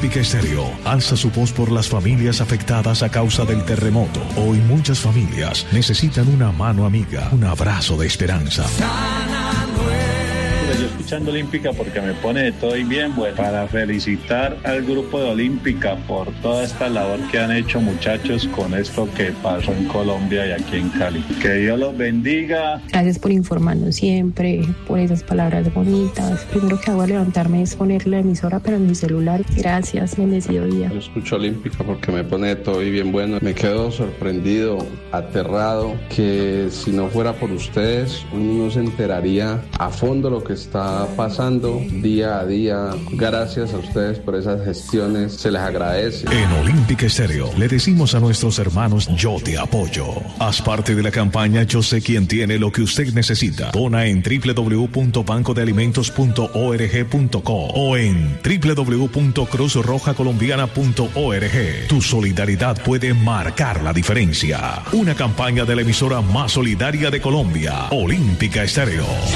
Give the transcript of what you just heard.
Olímpica Estéreo alza su voz por las familias afectadas a causa del terremoto. Hoy muchas familias necesitan una mano amiga, un abrazo de esperanza. Yo escuchando Olímpica porque me pone de todo y bien, bueno, para felicitar al grupo de Olímpica por toda esta labor que han hecho, muchachos, con esto que pasó en Colombia y aquí en Cali. Que Dios los bendiga. Gracias por informarnos siempre, por esas palabras bonitas. Primero que hago al levantarme es poner la emisora para mi celular. Gracias, bendecido día. Yo escucho Olímpica porque me pone de todo y bien bueno. Me quedo sorprendido, aterrado, que si no fuera por ustedes, uno no se enteraría a fondo lo que está pasando día a día. Gracias a ustedes por esas gestiones, se les agradece. En Olímpica Estéreo le decimos a nuestros hermanos: yo te apoyo. Haz parte de la campaña Yo sé quién tiene lo que usted necesita. Dona en www.bancodealimentos.org.co o en www.cruzrojacolombiana.org. Tu solidaridad puede marcar la diferencia. Una campaña de la emisora más solidaria de Colombia, Olímpica Estéreo.